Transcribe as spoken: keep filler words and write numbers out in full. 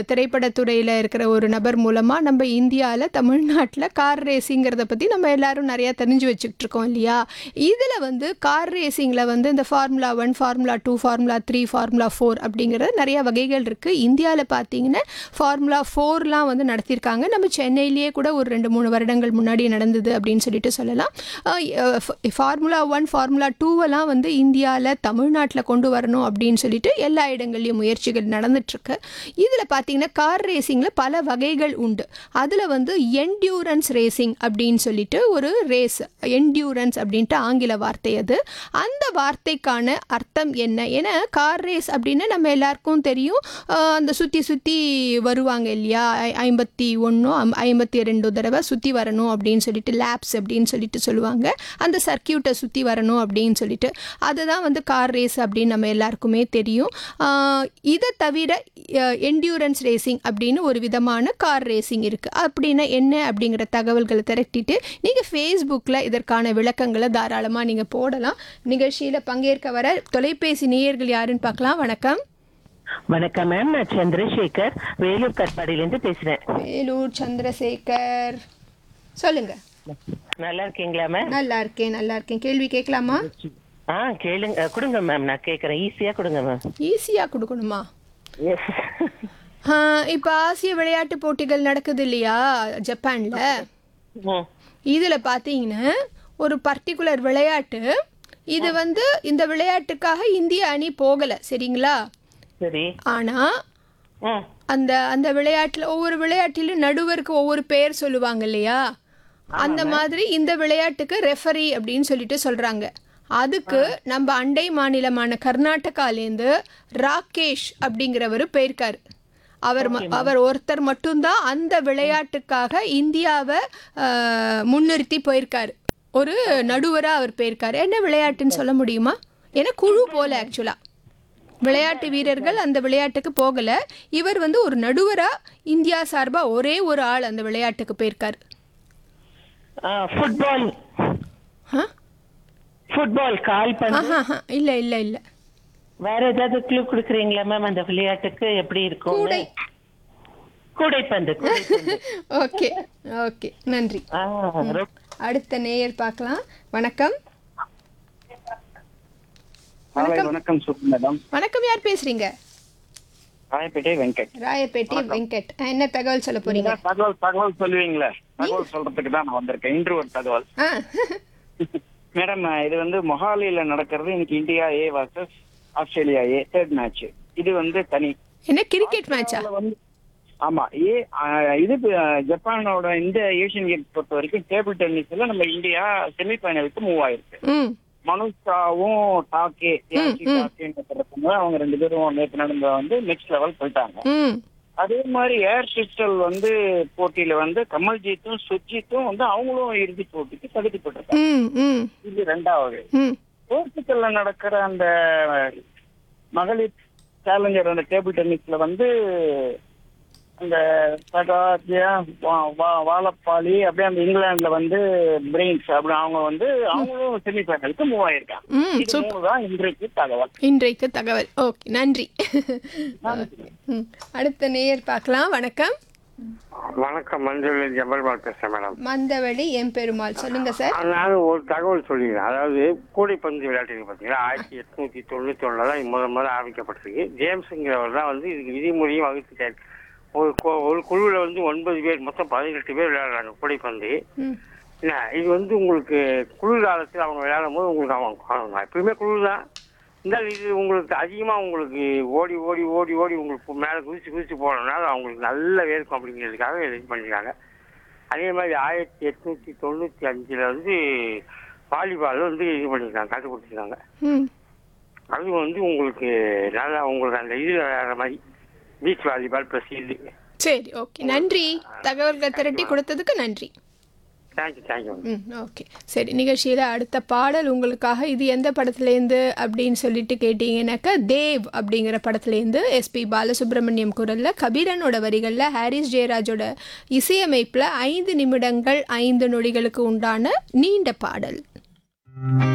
திரைப்படத்துறையில் இருக்கிற ஒரு நபர் மூலமாக நம்ம இந்தியாவில் தமிழ்நாட்டில் கார் ரேசிங்கிறத பற்றி நம்ம எல்லாரும் நிறையா தெரிஞ்சு வச்சுக்கிட்டு இருக்கோம் இல்லையா. இதில் வந்து கார் ரேசிங்கில் வந்து இந்த formula one, formula two, formula three, formula four அப்படிங்கிற நிறையா வகைகள் இருக்குது. இந்தியாவில் பார்த்தீங்கன்னா ஃபார்முலா ஃபோர்லாம் வந்து நடத்தியிருக்காங்க. நம்ம சென்னையிலேயே கூட ஒரு ரெண்டு மூணு வருடங்கள் முன்னாடி நடந்தது அப்படின்னு சொல்லிட்டு சொல்லலாம். ஃபார்முலா ஒன், ஃபார்முலா டூவெல்லாம் வந்து இந்தியாவில் தமிழ்நாட்டில் கொண்டு வரணும் அப்படின்னு சொல்லிட்டு எல்லா இடங்கள்லையும் முயற்சிகள் நடந்துட்டுருக்கு. இதில் பார்த்தீங்கன்னா கார் ரேசிங்கில் பல வகைகள் உண்டு. அதில் வந்து என்டியூரன்ஸ் ரேசிங் அப்படின்னு சொல்லிட்டு ஒரு ரேஸ், என்டியூரன்ஸ் அப்படின்ட்டு ஆங்கில வார்த்தை அது. அந்த வார்த்தைக்கான அர்த்தம் என்ன? ஏன்னா கார் ரேஸ் அப்படின்னு நம்ம எல்லாருக்கும் தெரியும், அந்த சுற்றி சுற்றி வருவாங்க இல்லையா, ஐம்பத்தி ஒன்றோ ஐம்பத்தி ரெண்டு தடவை சுற்றி வரணும் அப்படின்னு சொல்லிட்டு லேப்ஸ் அப்படின்னு சொல்லிட்டு சொல்லுவாங்க. அந்த சர்க்கியூட்டை சுற்றி வரணும் அப்படின்னு சொல்லிட்டு அதுதான் வந்து கார் ரேஸ் அப்படின்னு நம்ம எல்லாருக்குமே தெரியும். இதை தவிர என்டியூரன்ஸ் ரேசிங் அப்படின்னு ஒரு விதமான கார் ரேசிங் இருக்குது. அப்படின்னா என்ன அப்படிங்கிற தகவல்களை திரட்டிட்டு நீங்கள் ஃபேஸ்புக்கில் இதற்கான விளக்கங்களை தாராளமாக நீங்கள் போடலாம். நிகழ்ச்சியில் பங்கேற்க வர தொலைபேசி நேயர்கள் யாருன்னு பார்க்கலாம். வணக்கம். வணக்கம் மேம், நான் சந்திரசேகர் வேலூர் கட்பாடியிலேருந்து பேசுகிறேன். வேலூர் சந்திரசேகர், சொல்லுங்க. நல்லா இருக்கீங்களா மேம்? நல்லா இருக்கேன், நல்லா இருக்கேன். கேள்வி கேட்கலாமா? ஆ கேளுங்க, கொடுங்க மேம், நான் கேட்குறேன். ஈஸியாக கொடுங்க மேம். ஈஸியாக கொடுக்கணுமா? இப்போ ஆசிய விளையாட்டு போட்டிகள் நடக்குது இல்லையா ஜப்பானில். இதில் பார்த்தீங்கன்னா ஒரு பர்டிகுலர் விளையாட்டு, இது வந்து இந்த விளையாட்டுக்காக இந்திய அணி போகலை, சரிங்களா? சரி. ஆனால் அந்த அந்த விளையாட்டில் ஒவ்வொரு விளையாட்டிலும் நடுவருக்கு ஒவ்வொரு பேர் சொல்லுவாங்க இல்லையா, அந்த மாதிரி இந்த விளையாட்டுக்கு ரெஃபரி அப்படின்னு சொல்லிட்டு சொல்கிறாங்க. அதுக்கு நம்ம அண்டை மாநிலமான கர்நாடகாலேருந்து ராகேஷ் அப்படிங்கிறவர் போயிருக்காரு. அவர் அவர் ஒருத்தர் மட்டும்தான் அந்த விளையாட்டுக்காக இந்தியாவை முன்னிறுத்தி போயிருக்காரு. ஒரு நடுவராக அவர் போயிருக்காரு. என்ன விளையாட்டுன்னு சொல்ல முடியுமா? ஏன்னா குழு போல ஆக்சுவலாக விளையாட்டு வீரர்கள் அந்த விளையாட்டுக்கு போகலை. இவர் வந்து ஒரு நடுவராக இந்தியா சார்பாக ஒரே ஒரு ஆள் அந்த விளையாட்டுக்கு போயிருக்காரு. ஃபுட்பால். ஃபுட்பால் கால்பந்து? இல்ல இல்ல இல்ல. வேற ஏதாவது க்ளூ கொடுக்குறீங்களா மேம்? அந்த விளையாட்டுக்கு எப்படி இருக்கும்? கூடை. கூடைப்பந்து. ஓகே ஓகே, நன்றி. அடுத்த நேயர் பார்க்கலாம். வணக்கம். வணக்கம் மேடம். வணக்கம், யார் பேசுறீங்க? ராயப்பேட்டை வெங்கட். ராயப்பேட்டை வெங்கட், என்ன தகவல் சொல்ல போறீங்க? தகவல் தகவல் சொல்லுவீங்களா? தகவல் சொல்றதுக்கு தான் நான் வந்திருக்கேன். இன்று ஒரு தகவல் மேடம். இது வந்து மொஹாலியில நடக்கிறது. இன்னைக்கு India A versus Australia A third match. இது வந்து தனி என்ன கிரிக்கெட் மேட்சா? ஆமா, ஏ இது ஜப்பானோட இந்த ஏசியன் கேம்ஸ் பொறுத்த வரைக்கும் டேபிள் டென்னிஸ்ல நம்ம இந்தியா செமிஃபைனலுக்கு மூவ் ஆயிருக்கு. மனுஷாவும் டாக்கே டாக்கேன்னு அவங்க ரெண்டு பேரும் நேற்று நடந்த வந்து நெக்ஸ்ட் லெவல் போயிட்டாங்க. அதே மாதிரி ஏர் பிஸ்டல் வந்து போட்டியில வந்து கமல்ஜீத்தும் சுர்ஜித்தும் வந்து அவங்களும் இறுதி போட்டிக்கு தகுதி பெற்றிருக்காங்க. இது ரெண்டாவது. போர்ச்சுகல்ல நடக்கிற அந்த மகளிர் சேலஞ்சர் அந்த டேபிள் டென்னிஸ்ல வந்து அந்த வாழப்பாளி அப்படியே அந்த இங்கிலாந்துல வந்து பிரெயின்ஸ் அப்படி அவங்க வந்து அவங்களும் செமிஃபைனலுக்கு மூவ் ஆயிருக்காங்க. இன்றைக்கு தகவல் இன்றைக்கு தகவல் ஓகே, நன்றி. அடுத்த நேயர் பார்க்கலாம். வணக்கம். வணக்கம், மஞ்சள் ஜபல்பால் பேசுறேன் மேடம். மந்தவெளி எம் பெருமாள், சொல்லுங்க சார். நான் ஒரு தகவல் சொல்லிடுறேன். அதாவது கூடைப்பந்து விளையாட்டு பார்த்தீங்களா, ஆயிரத்தி எட்நூத்தி தொண்ணூத்தி ஒண்ணுல தான் முதல் முதல்ல ஆரம்பிக்கப்பட்டிருக்கு. ஜேம்ஸுங்கிறவர் தான் வந்து இதுக்கு விதிமுறையும் வகுத்துட்டாரு. ஒரு ஒரு குழுவில் வந்து ஒன்பது பேர், மொத்தம் பதினெட்டு பேர் விளையாடுறாங்க கூடைப்பந்து. என்ன இது வந்து உங்களுக்கு குளிர்காலத்தில் அவங்க விளையாடும் போது உங்களுக்கு அவங்க எப்பயுமே குளிர் தான். இந்த இது உங்களுக்கு அதிகமாக உங்களுக்கு ஓடி ஓடி ஓடி ஓடி உங்களுக்கு மேலே குதிச்சு குதிச்சு போனதுனால அவங்களுக்கு நல்ல வேர்க்கும் அப்படிங்கிறதுக்காக இது பண்ணியிருக்காங்க. அதே மாதிரி ஆயிரத்தி எட்நூத்தி தொண்ணூற்றி அஞ்சில் வந்து வாலிபால் வந்து இது பண்ணியிருக்காங்க, கற்றுக் அது வந்து உங்களுக்கு நல்லா உங்களுக்கு அந்த இது விளையாடுற மாதிரி பீச் வாலிபால் ப்ளஸ் இது. சரி, ஓகே, நன்றி. தகவல்களை திரட்டி கொடுத்ததுக்கு நன்றி. Thank you thank you. ம் ஓகே, சரி. நிகழ்ச்சியில் அடுத்த பாடல் உங்களுக்காக. இது எந்த படத்துலேருந்து அப்படின்னு சொல்லிட்டு கேட்டிங்கன்னாக்கா, தேவ் அப்படிங்கிற படத்துலேருந்து எஸ்பி பாலசுப்ரமணியம் குரலில், கபீரனோட வரிகளில், ஹாரிஸ் ஜெயராஜோட இசையமைப்பில் ஐந்து நிமிடங்கள் ஐந்து நொடிகளுக்கு உண்டான நீண்ட பாடல்.